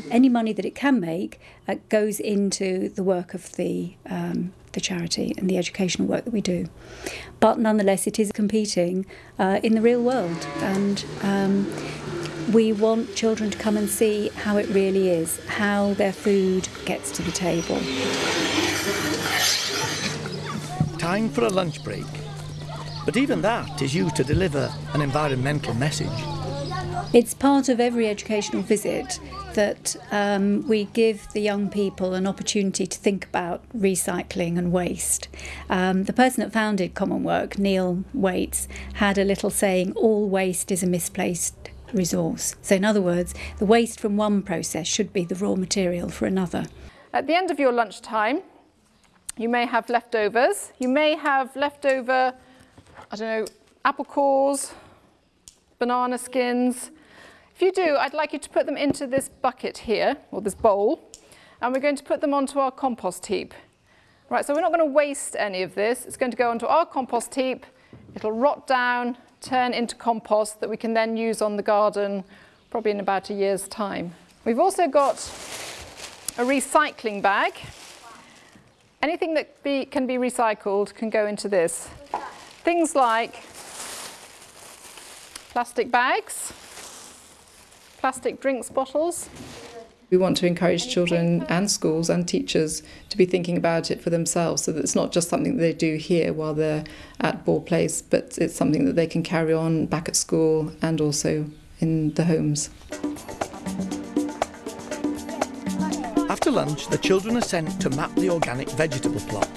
any money that it can make goes into the work of the charity and the educational work that we do. But nonetheless, it is competing in the real world, and we want children to come and see how it really is, how their food gets to the table. Time for a lunch break. But even that is used to deliver an environmental message. It's part of every educational visit that we give the young people an opportunity to think about recycling and waste. The person that founded Common Work, Neil Waits, had a little saying, all waste is a misplaced resource. So in other words, the waste from one process should be the raw material for another. At the end of your lunchtime, you may have leftovers. You may have leftover, I don't know, apple cores, banana skins. If you do, I'd like you to put them into this bucket here, or this bowl, and we're going to put them onto our compost heap. Right, so we're not going to waste any of this. It's going to go onto our compost heap. It'll rot down, turn into compost that we can then use on the garden, probably in about a year's time. We've also got a recycling bag. Anything that can be recycled can go into this. Things like plastic bags, plastic drinks bottles. We want to encourage children and schools and teachers to be thinking about it for themselves, so that it's not just something that they do here while they're at Ball Place, but it's something that they can carry on back at school and also in the homes. After lunch, the children are sent to map the organic vegetable plot.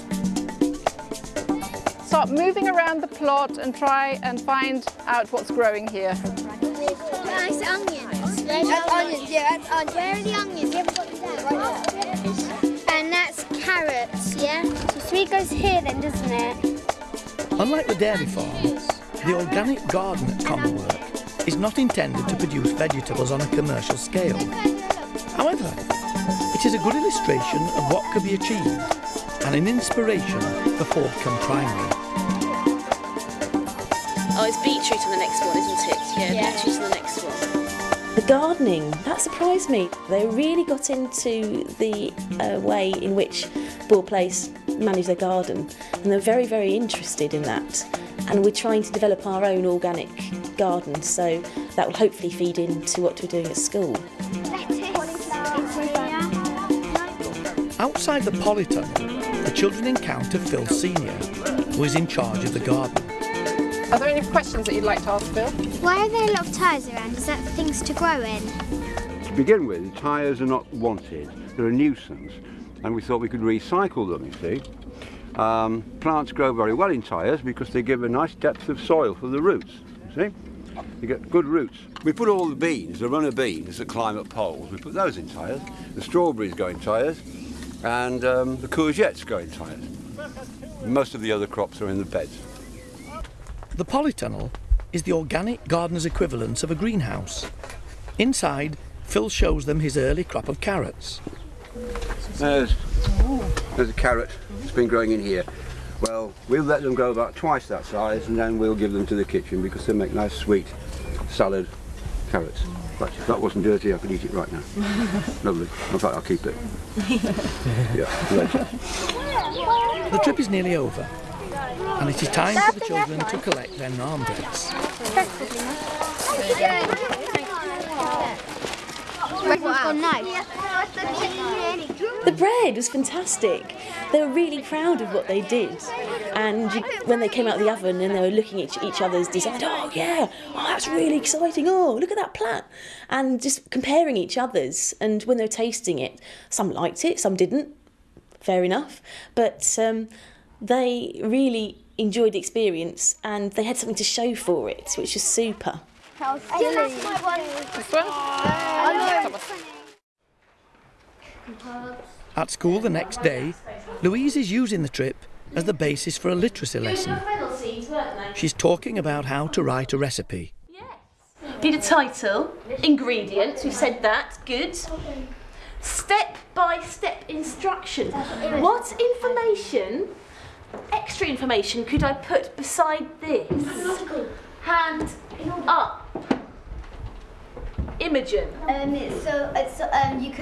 Start moving around the plot and try and find out what's growing here. Nice onions. Onions, yeah, that's onions. Where are the onions? You haven't got them down. Right. And that's carrots, yeah? So sweet goes here then, doesn't it? Unlike the dairy farm, the organic garden at Common Work is not intended to produce vegetables on a commercial scale. However, it is a good illustration of what could be achieved and an inspiration for Fordcombe Primary. Oh, it's beetroot on the next one, isn't it? Yeah, beetroot on the next one. The gardening, that surprised me. They really got into the way in which Ball Place manage their garden, and they're very, very interested in that. And we're trying to develop our own organic garden, so that will hopefully feed into what we're doing at school. Outside the polytunnel, the children encounter Phil Senior, who is in charge of the garden. Are there any questions that you'd like to ask Phil? Why are there a lot of tyres around? Is that for things to grow in? To begin with, tyres are not wanted. They're a nuisance, and we thought we could recycle them, you see. Plants grow very well in tyres because they give a nice depth of soil for the roots, you see. You get good roots. We put all the beans, the runner beans that climb up poles, we put those in tyres. The strawberries go in tyres, and the courgettes go in tyres. Most of the other crops are in the beds. The polytunnel is the organic gardener's equivalent of a greenhouse. Inside, Phil shows them his early crop of carrots. There's a carrot that's been growing in here. Well, we'll let them grow about twice that size, and then we'll give them to the kitchen because they make nice sweet salad carrots. But if that wasn't dirty, I could eat it right now. Lovely. In fact, I'll keep it. Yeah, later. The trip is nearly over, and it is time for the children to collect their naan breads. The bread was fantastic. They were really proud of what they did. And when they came out of the oven and they were looking at each other's design, oh yeah, oh that's really exciting, oh look at that plat. And just comparing each other's, and when they were tasting it, some liked it, some didn't, fair enough. But they really enjoyed the experience and they had something to show for it, which was super. At school the next day, Louise is using the trip as the basis for a literacy lesson. She's talking about how to write a recipe. Need a title, ingredients, we've said that, good. Step-by-step instruction. What information, extra information, could I put beside this? Hand up. Imogen. You could